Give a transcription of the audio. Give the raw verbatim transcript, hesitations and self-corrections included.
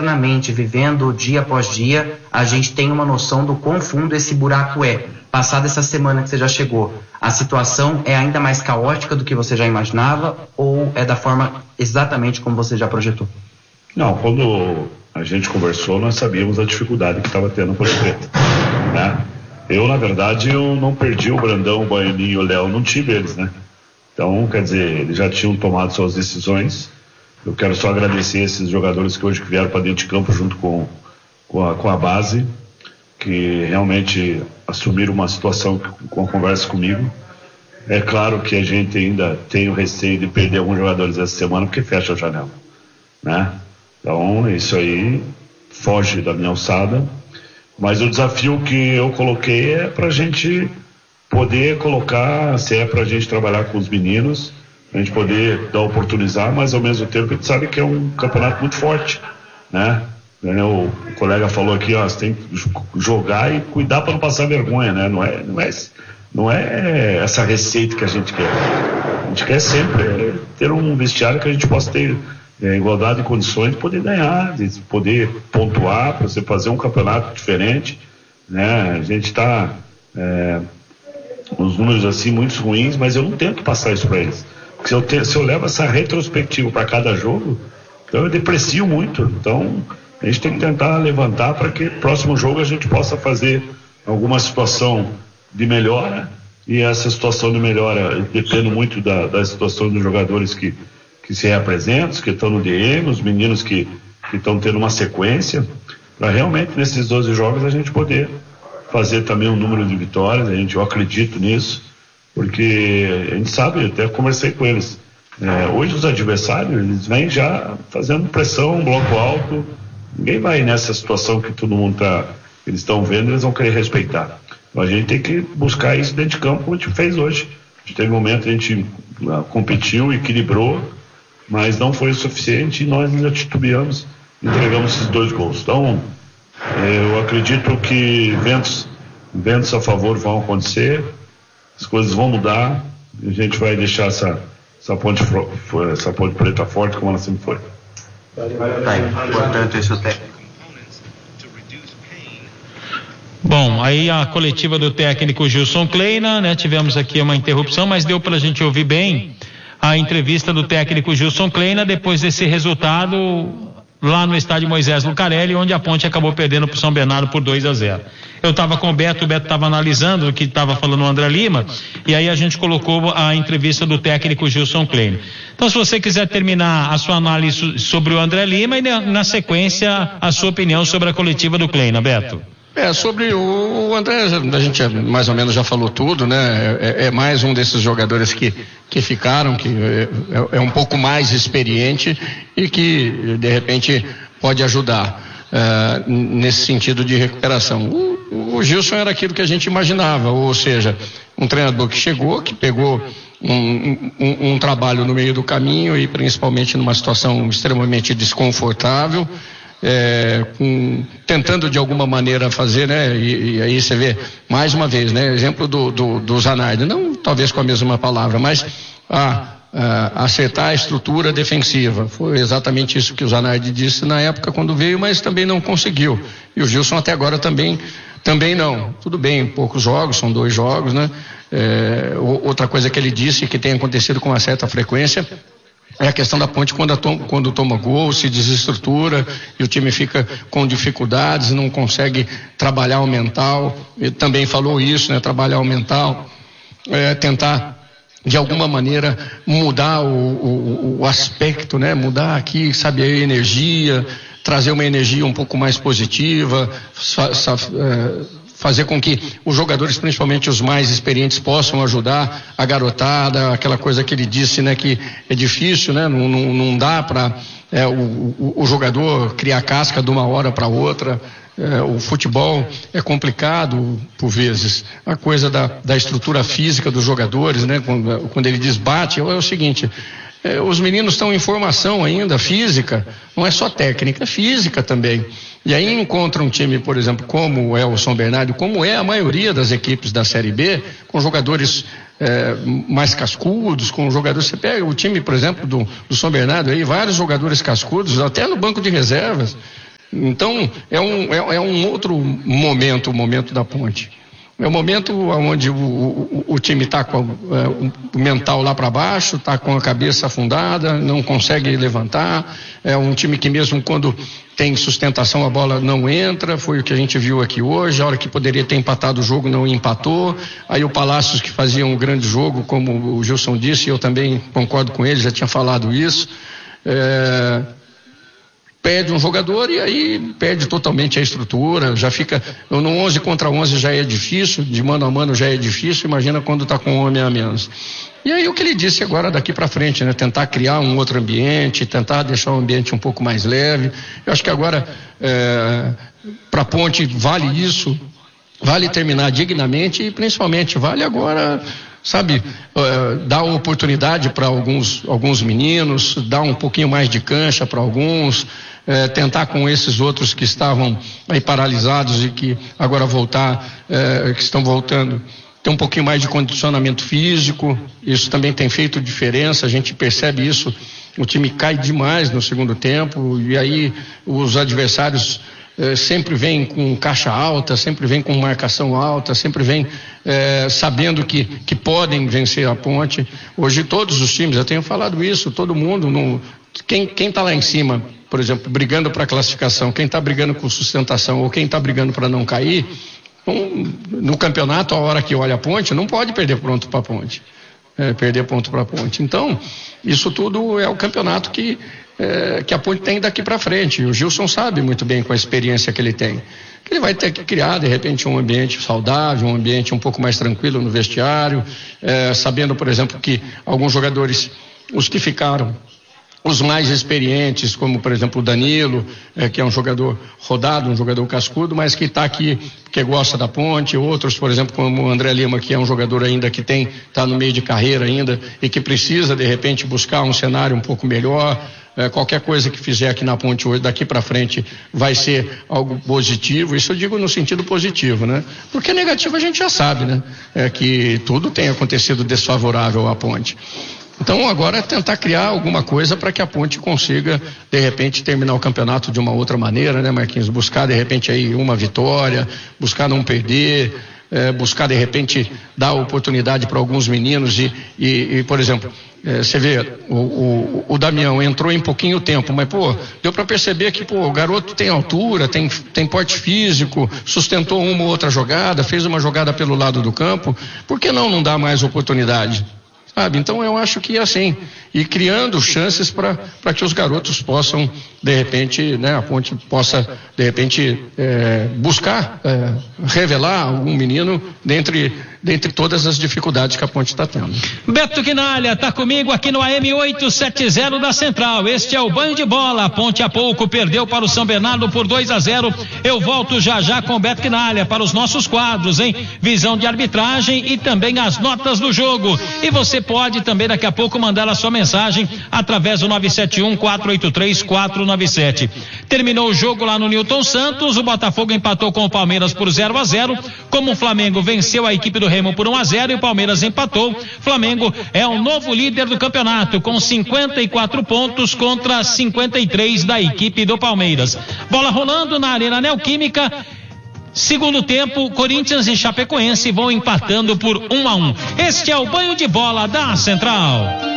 internamente, vivendo dia após dia, a gente tem uma noção do quão fundo esse buraco é. Passada essa semana que você já chegou, a situação é ainda mais caótica do que você já imaginava ou é da forma exatamente como você já projetou? Não, quando a gente conversou, nós sabíamos a dificuldade que estava tendo a Ponte Preta, né? Eu, na verdade, eu não perdi o Brandão, o Baianinho e o Léo, não tive eles, né? Então, quer dizer, eles já tinham tomado suas decisões. Eu quero só agradecer esses jogadores que hoje vieram para dentro de campo junto com, com, a, com a base, que realmente assumiram uma situação com a conversa comigo. É claro que a gente ainda tem o receio de perder alguns jogadores essa semana porque fecha a janela, né? Então isso aí foge da minha alçada, mas o desafio que eu coloquei é para a gente poder colocar, se é para a gente trabalhar com os meninos, a gente poder dar oportunizar, mas ao mesmo tempo a gente sabe que é um campeonato muito forte, né? O colega falou aqui, ó, você tem que jogar e cuidar para não passar vergonha, né? Não é, não é, não é essa receita que a gente quer. A gente quer sempre ter um vestiário que a gente possa ter é, igualdade de condições de poder ganhar, de poder pontuar, para você fazer um campeonato diferente, né? A gente está é, os números assim muito ruins, mas eu não tento passar isso para eles. Porque se eu, te, se eu levo essa retrospectiva para cada jogo, então eu deprecio muito. Então a gente tem que tentar levantar para que próximo jogo a gente possa fazer alguma situação de melhora, e essa situação de melhora depende muito da, da situação dos jogadores que, que se representam, que estão no D M, os meninos que estão tendo uma sequência, para realmente nesses doze jogos a gente poder fazer também um número de vitórias. A gente, eu acredito nisso, porque a gente sabe, eu até conversei com eles, é, hoje os adversários eles vêm já fazendo pressão, bloco alto. Ninguém vai nessa situação que todo mundo tá, eles estão vendo, eles vão querer respeitar. Então a gente tem que buscar isso dentro de campo, como a gente fez hoje. A gente teve um momento, a gente uh, competiu, equilibrou, mas não foi o suficiente e nós ainda titubeamos, entregamos esses dois gols. Então, eu acredito que ventos, ventos a favor vão acontecer, as coisas vão mudar, e a gente vai deixar essa, essa, ponte, essa ponte preta forte como ela sempre foi. Tá, importante isso técnico. Bom, aí a coletiva do técnico Gilson Kleina, né? Tivemos aqui uma interrupção, mas deu pra gente ouvir bem a entrevista do técnico Gilson Kleina depois desse resultado lá no estádio Moisés Lucarelli, onde a Ponte acabou perdendo pro São Bernardo por dois a zero. Eu estava com o Beto, o Beto estava analisando o que estava falando o André Lima, e aí a gente colocou a entrevista do técnico Gilson Kleina. Então, se você quiser terminar a sua análise sobre o André Lima e na sequência a sua opinião sobre a coletiva do Kleina, Beto. É, sobre o, o André, a gente mais ou menos já falou tudo, né? É, é mais um desses jogadores que, que ficaram, que é, é um pouco mais experiente e que, de repente, pode ajudar uh, nesse sentido de recuperação. O, o Gilson era aquilo que a gente imaginava, ou seja, um treinador que chegou, que pegou um, um, um trabalho no meio do caminho e principalmente numa situação extremamente desconfortável, É, com, tentando de alguma maneira fazer, né? E, e aí você vê mais uma vez, né? Exemplo do, do, do Zanardi, não talvez com a mesma palavra, mas a, a, acertar a estrutura defensiva. Foi exatamente isso que o Zanardi disse na época quando veio, mas também não conseguiu. E o Gilson até agora também, também não. Tudo bem, poucos jogos, são dois jogos, né? É, outra coisa que ele disse que tem acontecido com uma certa frequência é a questão da Ponte quando, a tom, quando toma gol, se desestrutura e o time fica com dificuldades, não consegue trabalhar o mental. Ele também falou isso, né? Trabalhar o mental, é, tentar de alguma maneira mudar o, o, o aspecto, né? Mudar aqui, sabe, a energia, trazer uma energia um pouco mais positiva, sa, sa, é, fazer com que os jogadores, principalmente os mais experientes, possam ajudar a garotada, aquela coisa que ele disse, né, que é difícil, né, não, não, não dá para é, o, o, o jogador criar casca de uma hora para outra. É, o futebol é complicado por vezes, a coisa da, da estrutura física dos jogadores, né, quando, quando ele diz bate, é o seguinte, é, os meninos estão em formação ainda, física, não é só técnica, é física também. E aí encontra um time, por exemplo, como é o São Bernardo, como é a maioria das equipes da Série B, com jogadores é, mais cascudos, com jogadores, você pega o time, por exemplo, do, do São Bernardo aí, vários jogadores cascudos, até no banco de reservas, Então, é um, é, é um outro momento, o momento da Ponte. É o momento onde o, o, o time está com é, o mental lá para baixo, está com a cabeça afundada, não consegue levantar. É um time que mesmo quando tem sustentação a bola não entra, foi o que a gente viu aqui hoje. A hora que poderia ter empatado o jogo não empatou. Aí o Palácios, que fazia um grande jogo, como o Gilson disse, eu também concordo com ele, já tinha falado isso. É... perde um jogador e aí perde totalmente a estrutura, já fica, no onze contra onze já é difícil, de mano a mano já é difícil, imagina quando está com um homem a menos. E aí o que ele disse agora daqui para frente, né, tentar criar um outro ambiente, tentar deixar o ambiente um pouco mais leve. Eu acho que agora é, para a Ponte vale isso, vale terminar dignamente e principalmente vale agora, sabe, uh, dar oportunidade para alguns, alguns meninos, dar um pouquinho mais de cancha para alguns, uh, tentar com esses outros que estavam aí paralisados e que agora voltar, uh, que estão voltando, ter um pouquinho mais de condicionamento físico. Isso também tem feito diferença, a gente percebe isso, o time cai demais no segundo tempo e aí os adversários Eh, sempre vem com caixa alta, sempre vem com marcação alta, sempre vem eh, sabendo que, que podem vencer a Ponte. Hoje todos os times, eu tenho falado isso, todo mundo, no, quem quem está lá em cima, por exemplo, brigando para a classificação, quem está brigando com sustentação ou quem está brigando para não cair, um, no campeonato, a hora que olha a Ponte, não pode perder ponto para a Ponte, é, perder ponto para a Ponte. Então, isso tudo é o campeonato que É, que a Ponte tem daqui para frente. O Gilson sabe muito bem com a experiência que ele tem, que ele vai ter que criar de repente um ambiente saudável, um ambiente um pouco mais tranquilo no vestiário, é, sabendo, por exemplo, que alguns jogadores, os que ficaram, os mais experientes, como por exemplo o Danilo, é, que é um jogador rodado, um jogador cascudo, mas que está aqui, que gosta da Ponte. Outros, por exemplo, como o André Lima, que é um jogador ainda que tem, está no meio de carreira ainda e que precisa de repente buscar um cenário um pouco melhor. É, qualquer coisa que fizer aqui na Ponte hoje, daqui para frente, vai ser algo positivo. Isso eu digo no sentido positivo, né? Porque negativo a gente já sabe, né? É que tudo tem acontecido desfavorável à Ponte. Então agora é tentar criar alguma coisa para que a Ponte consiga, de repente, terminar o campeonato de uma outra maneira, né, Marquinhos? Buscar, de repente, aí uma vitória, buscar não perder, é, buscar, de repente, dar oportunidade para alguns meninos e, e, e por exemplo, é, você vê, o, o, o Damião entrou em pouquinho tempo, mas, pô, deu para perceber que, pô, o garoto tem altura, tem, tem porte físico, sustentou uma ou outra jogada, fez uma jogada pelo lado do campo, por que não não dar mais oportunidade? Sabe? Então eu acho que é assim, e criando chances para que os garotos possam, de repente, né, a Ponte possa, de repente, é, buscar, é, revelar algum menino dentre, dentre todas as dificuldades que a Ponte está tendo. Beto Quinalha está comigo aqui no A M oitocentos e setenta da Central. Este é o Banho de Bola. A Ponte há pouco perdeu para o São Bernardo por dois a zero. Eu volto já já com o Beto Quinalha para os nossos quadros, hein? Visão de arbitragem e também as notas do jogo. E você pode também daqui a pouco mandar a sua mensagem através do nove sete um, quatro oito três, quatro nove sete. Terminou o jogo lá no Newton Santos, o Botafogo empatou com o Palmeiras por zero a zero, como o Flamengo venceu a equipe do Remo por um a zero e o Palmeiras empatou. Flamengo é o novo líder do campeonato com cinquenta e quatro pontos contra cinquenta e três da equipe do Palmeiras. Bola rolando na Arena Neoquímica. Segundo tempo, Corinthians e Chapecoense vão empatando por um a um. Este é o Banho de Bola da Central.